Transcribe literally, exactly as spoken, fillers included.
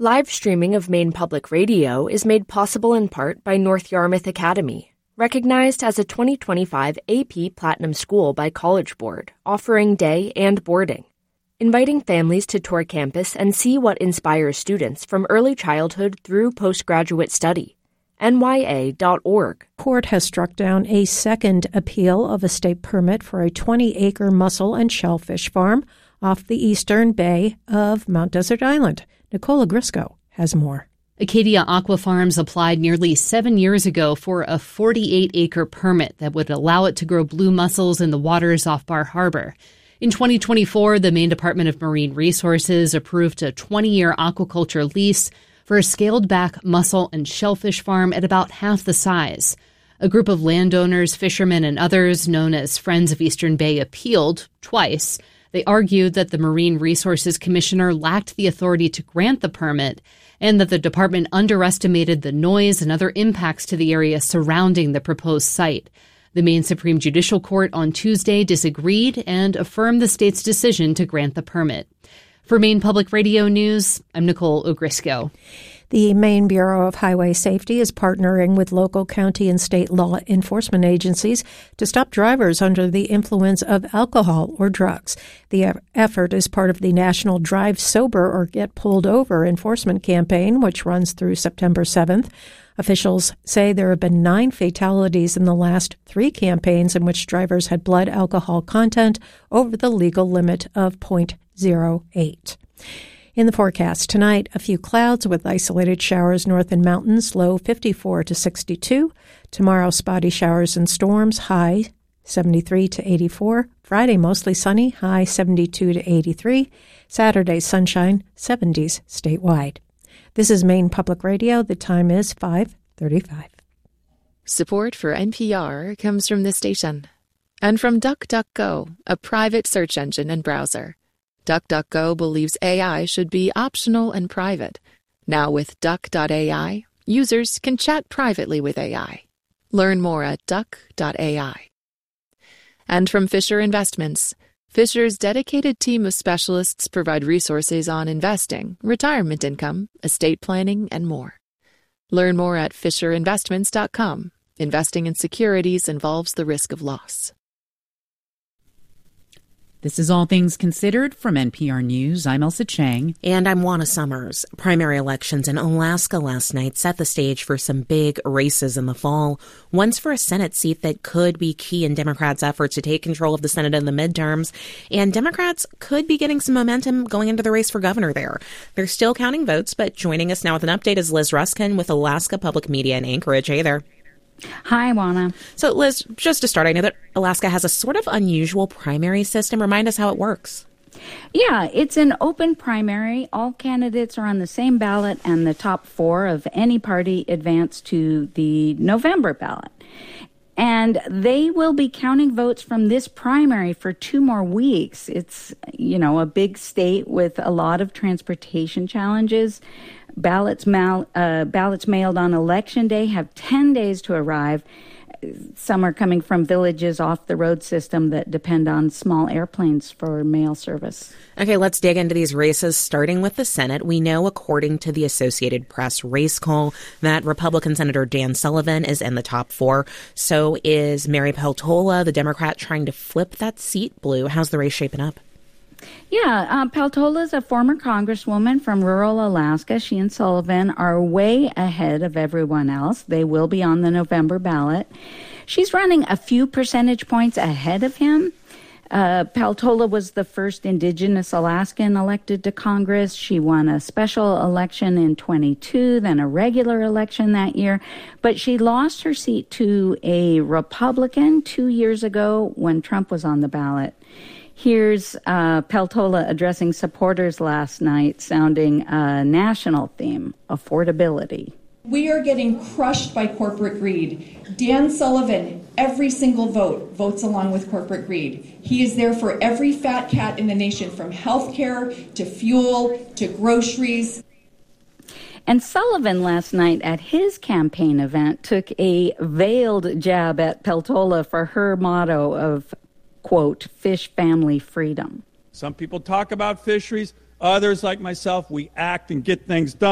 Live streaming of Maine Public Radio is made possible in part by North Yarmouth Academy, recognized as a twenty twenty-five A P Platinum School by College Board, offering day and boarding, inviting families to tour campus and see what inspires students from early childhood through postgraduate study. N Y A dot org. Court has struck down a second appeal of a state permit for a twenty-acre mussel and shellfish farm off the eastern bay of Mount Desert Island. Nicole Ogrysko has more. Acadia Aqua Farms applied nearly seven years ago for a forty-eight acre permit that would allow it to grow blue mussels in the waters off Bar Harbor. In twenty twenty-four, the Maine Department of Marine Resources approved a twenty-year aquaculture lease for a scaled-back mussel and shellfish farm at about half the size. A group of landowners, fishermen, and others known as Friends of Eastern Bay appealed twice. They argued that the Marine Resources Commissioner lacked the authority to grant the permit and that the department underestimated the noise and other impacts to the area surrounding the proposed site. The Maine Supreme Judicial Court on Tuesday disagreed and affirmed the state's decision to grant the permit. For Maine Public Radio News, I'm Nicole Ogrysko. The Maine Bureau of Highway Safety is partnering with local, county, and state law enforcement agencies to stop drivers under the influence of alcohol or drugs. The effort is part of the National Drive Sober or Get Pulled Over enforcement campaign, which runs through September seventh. Officials say there have been nine fatalities in the last three campaigns in which drivers had blood alcohol content over the legal limit of zero point zero eight. In the forecast tonight, a few clouds with isolated showers north in mountains, low fifty-four to sixty-two. Tomorrow, spotty showers and storms, high seventy-three to eighty-four. Friday, mostly sunny, high seventy-two to eighty-three. Saturday, sunshine, seventies statewide. This is Maine Public Radio. The time is five thirty-five. Support for N P R comes from this station and from DuckDuckGo, a private search engine and browser. DuckDuckGo believes A I should be optional and private. Now with Duck dot A I, users can chat privately with A I. Learn more at Duck dot A I. And from Fisher Investments, Fisher's dedicated team of specialists provide resources on investing, retirement income, estate planning, and more. Learn more at Fisher Investments dot com. Investing in securities involves the risk of loss. This is All Things Considered from N P R News. I'm Elsa Chang. And I'm Juana Summers. Primary elections in Alaska last night set the stage for some big races in the fall. One's for a Senate seat that could be key in Democrats' efforts to take control of the Senate in the midterms. And Democrats could be getting some momentum going into the race for governor there. They're still counting votes, but joining us now with an update is Liz Ruskin with Alaska Public Media in Anchorage. Hey there. Hi, Juana. So, Liz, just to start, I know that Alaska has a sort of unusual primary system. Remind us how it works. Yeah, it's an open primary. All candidates are on the same ballot, and the top four of any party advance to the November ballot. And they will be counting votes from this primary for two more weeks. It's, you know, a big state with a lot of transportation challenges. Ballots, mal, uh, ballots mailed on Election Day have ten days to arrive. Some are coming from villages off the road system that depend on small airplanes for mail service. Okay, let's dig into these races, starting with the Senate. We know, according to the Associated Press race call, that Republican Senator Dan Sullivan is in the top four. So is Mary Peltola, the Democrat, trying to flip that seat blue. How's the race shaping up? Yeah, uh, Peltola is a former congresswoman from rural Alaska. She and Sullivan are way ahead of everyone else. They will be on the November ballot. She's running a few percentage points ahead of him. Uh, Peltola was the first Indigenous Alaskan elected to Congress. She won a special election in twenty-two, then a regular election that year. But she lost her seat to a Republican two years ago when Trump was on the ballot. Here's uh, Peltola addressing supporters last night, sounding a national theme, affordability. We are getting crushed by corporate greed. Dan Sullivan, every single vote, votes along with corporate greed. He is there for every fat cat in the nation, from health care to fuel to groceries. And Sullivan last night at his campaign event took a veiled jab at Peltola for her motto of, quote, fish family freedom. Some people talk about fisheries. Others, like myself, we act and get things done.